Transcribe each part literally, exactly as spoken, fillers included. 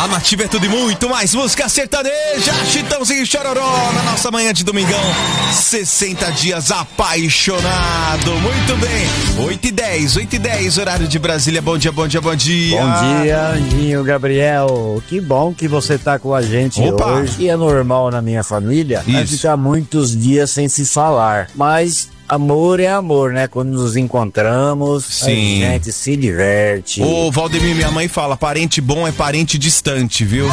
A Nativa é tudo e muito mais música sertaneja, Chitãozinho e Chororó na nossa manhã de domingão. sessenta dias apaixonado. Muito bem. oito e dez, oito e dez, horário de Brasília. Bom dia, bom dia, bom dia. Bom dia, Anjinho, Gabriel. Que bom que você tá com a gente Opa. hoje. E é normal na minha família é ficar muitos dias sem se falar. Mas amor é amor, né? Quando nos encontramos, Sim. a gente se diverte. Ô, Valdemir, minha mãe fala, parente bom é parente distante, viu?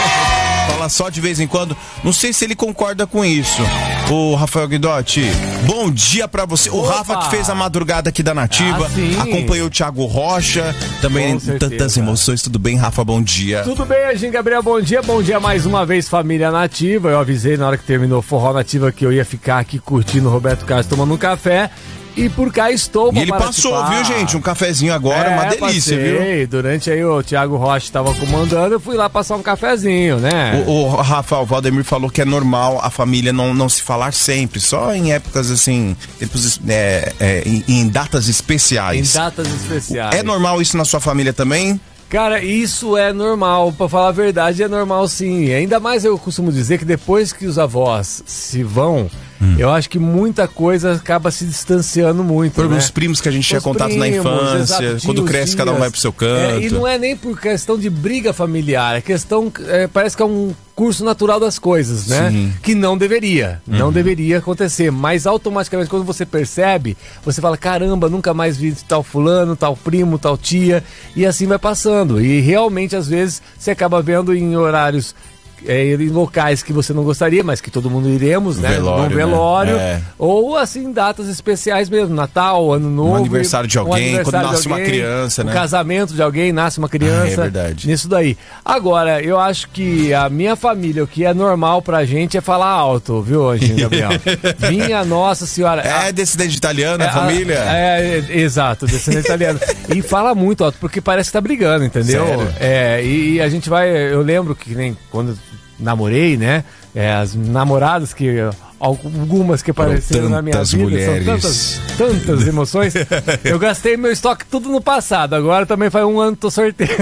Fala só de vez em quando. Não sei se ele concorda com isso. Ô, Rafael Guidotti, bom dia pra você. O Opa. Rafa que fez a madrugada aqui da Nativa, ah, acompanhou o Thiago Rocha, também tantas emoções. Tudo bem, Rafa? Bom dia. Tudo bem, Agim Gabriel, bom dia. Bom dia mais uma vez, família Nativa. Eu avisei na hora que terminou o Forró Nativa que eu ia ficar aqui curtindo o Roberto Carlos tomando um café. E por cá estou. E ele passou, viu, gente? Um cafezinho agora, é, uma delícia, passei. viu? Durante aí o Thiago Rocha estava comandando, eu fui lá passar um cafezinho, né? O, o Rafael, o Valdemir falou que é normal a família não, não se falar sempre, só em épocas assim, tempos, é, é, em, em datas especiais. Em datas especiais. É normal isso na sua família também? Cara, isso é normal, pra falar a verdade, é normal sim. Ainda mais eu costumo dizer que depois que os avós se vão, hum. eu acho que muita coisa acaba se distanciando muito, Por né? os primos que a gente os tinha contato primos, na infância, exato, quando cresce dias. Cada um vai pro seu canto. É, e não é nem por questão de briga familiar, é questão, é, parece que é um curso natural das coisas, né? Sim. Que não deveria, não uhum. deveria acontecer, mas automaticamente quando você percebe, você fala, caramba, nunca mais vi tal fulano, tal primo, tal tia, e assim vai passando, e realmente às vezes você acaba vendo em horários É, em locais que você não gostaria, mas que todo mundo iremos, né? Velório, num velório, né? É. Ou assim, datas especiais mesmo, Natal, Ano Novo. Um aniversário de alguém, um aniversário quando nasce de alguém, uma criança, né? Um casamento de alguém, nasce uma criança. Ah, é verdade. Nisso daí. Agora, eu acho que a minha família, o que é normal pra gente é falar alto, viu, Anjinho Gabriel? Minha Nossa Senhora. É a, descendente italiano, é, a família? É, é, exato, descendente italiano. E fala muito alto, porque parece que tá brigando, entendeu? Sério? É, e, e a gente vai, eu lembro que nem quando namorei, né? É, as namoradas que... Algumas que apareceram na minha vida, mulheres. São tantas, tantas emoções. Eu gastei meu estoque tudo no passado, agora também faz um ano que tô sorteando.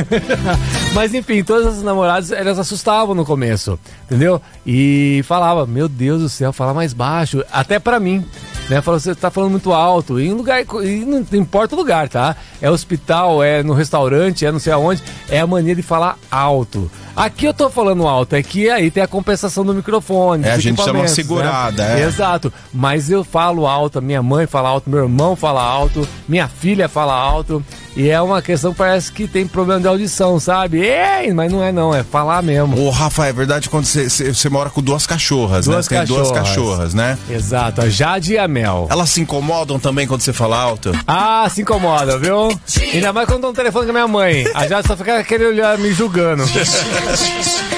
Mas enfim, todas as namoradas, elas assustavam no começo, entendeu? E falava, meu Deus do céu, fala mais baixo, até pra mim. Né, falou, você tá falando muito alto, e em lugar, e não importa o lugar, tá? É hospital, é no restaurante, é não sei aonde, é a mania de falar alto. Aqui eu tô falando alto, é que aí tem a compensação do microfone. É, a gente chama uma segurada, né? é. Exato, mas eu falo alto, minha mãe fala alto, meu irmão fala alto, minha filha fala alto, e é uma questão que parece que tem problema de audição, sabe? Ei, mas não é não, é falar mesmo. Ô, Rafa, é verdade quando você, você mora com duas cachorras, duas né? Você cachorras. tem duas cachorras, né? Exato, a Jade e a Mel. Elas se incomodam também quando você fala alto? Ah, se incomoda, viu? Ainda mais quando eu tô no telefone com a minha mãe. A Jade só fica aquele olhar me julgando.